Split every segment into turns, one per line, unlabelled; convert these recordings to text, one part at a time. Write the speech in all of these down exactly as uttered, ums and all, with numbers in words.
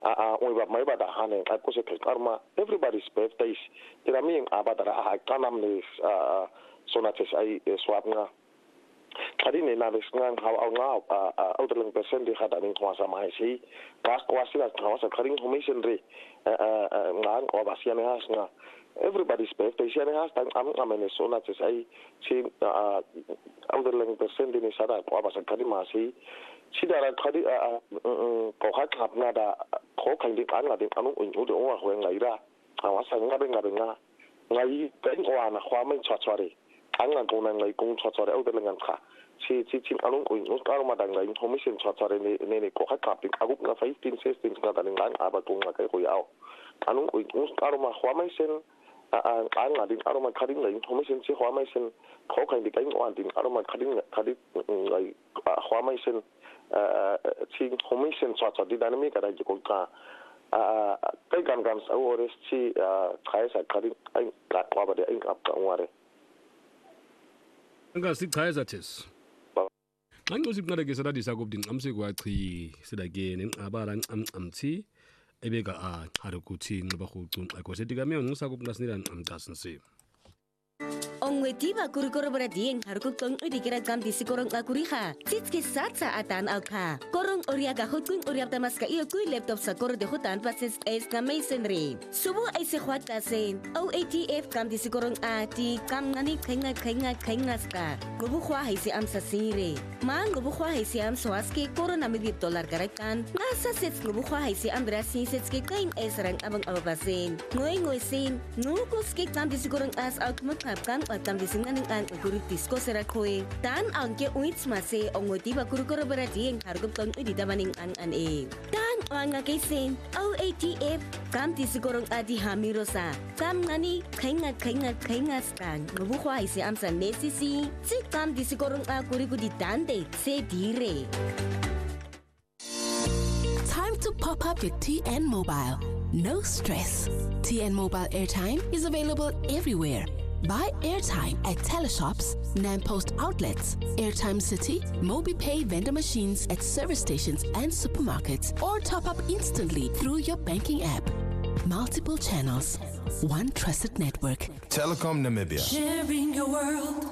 a we ba mai ba da hane a ko se karma everybody's birthdays tira mi abadara a kanam ne sonates ai swapnga kadine na besngan how au nga outerling percent di hada ning kwasa mai si pas wasila kwasa karing homisen re ngan ko basiane has nga everybody's birthday siane has tang am amene sonates ai si outerling percent ni sada ko basa kadima si sidara khadi ko khat khap na da ko khang di kan la de anu un u de wa hwen ngai ra awa sang nga ben nga ben nga ngai ben wa na khwa mai chwa chwa re ang nga ko na ngai kong chwa chwa re au de ngan kha si si chim anu un u ka ma dang ngai homisen chwa chwa re ne ne ko khat khap di agup nga fifteen sixteen nga da ngan aba ko nga kai ko yao anu un u ka ma khwa mai sen ang nga din aroma khading ngai homisen si khwa mai sen ko khang di kai ngwan din aroma khading khadi ngai khwa mai sen si homisen chwa chwa di dynamic ara ji ko ka kai gan gan sa ores si khai sa khari ai ka kwa ba de ai ap ka ngare
nga si khai sa tes ngangosi ngare ke sada disa ko ding amse kwa chi sida ke nen abara am amthi ebeka a hare kuthi ngiba go tun ko setika me ngisa ko pnasnira am tasnse
Ongwetiba kurukoro dieng harukuk tong udikira gam disikorong akuriha. Titski satsa atan alka. Korong oriaga hutkung oriap tamas ka iyo kui laptop sa koro de hutan pasis es na masonry. Subu ay si huat kasen. O A T F gam disikorong ati kam ngani kainga kainga kaingas ka. Gubu hua hay si am sa sire. Mang gubu hua hay si am swaski koro na midip dolar garakan. Ngasa sets gubu hua hay si am drasi setski kain es rang abang ababasin. Ngoy ngoy sin. Nukos kik gam disikorong as out magkapkan tam disingan ang guru disco serakoi dan angke uits mase ongoti ba guru koro beradi ang hargup tong udi damaning ang an e dan ang ngakesin O A T F kam disigorong adi hamirosa kam ngani kainga kainga kainga skan ngubuhwa isi amsa nesisi si kam disigorong a kuriku di dante se dire.
Time to pop up with T N Mobile. No stress. T N Mobile airtime is available everywhere. Buy airtime at teleshops, Nampost outlets, Airtime City, MobiPay vendor machines at service stations and supermarkets, or top up instantly through your banking app. Multiple channels, one trusted network.
Telecom Namibia.
Sharing your world.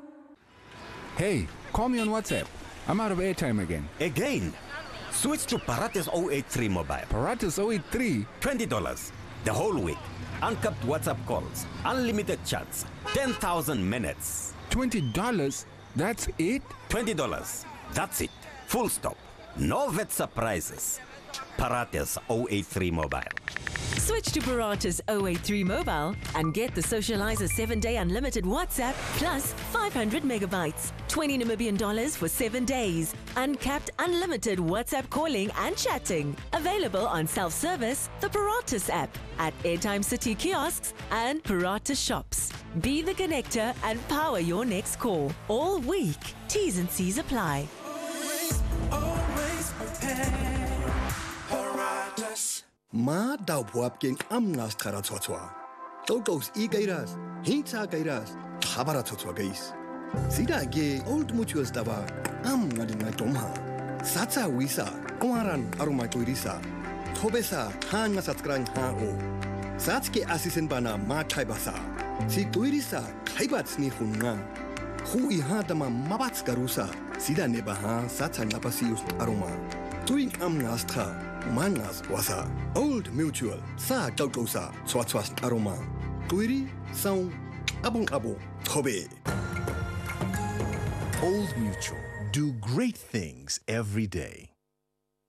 Hey, call me on WhatsApp. I'm out of airtime again.
Again? Switch to Paratus zero eight three mobile.
Paratus zero eight three?
twenty dollars. The whole week. Uncapped WhatsApp calls, unlimited chats, ten thousand minutes.
twenty dollars? That's it?
twenty dollars. That's it. Full stop. No vet surprises. Paratus zero eight three mobile.
Switch to Paratus zero eight three mobile and get the Socializer seven day unlimited WhatsApp plus five hundred megabytes. twenty Namibian dollars for seven days. Uncapped unlimited WhatsApp calling and chatting. Available on self-service, the Paratus app, at Airtime City kiosks and Paratus shops. Be the connector and power your next call. All week. T's and C's apply.
Always, always prepare. Paratus.
Ma daw buap king amnas kara tswa. Totos I gairas, hinta gairas, tabara tswa guys. Sida ge old mutuals daba am ngadinga tomha. Satsa wisa, kumaran aroma tuirisa. Tobesa hanga satskrang ha o. Satske asisen bana ma taibasa. Si tuirisa kaibats ni hunga. Hu iha dama mabats garusa. Sida nebaha satsa napasius aroma. Tuing amnas tra. Mangas wasa Old Mutual sa tautosa swatwas aroma tuiri saung abung abo tobe.
Old Mutual, do great things every day.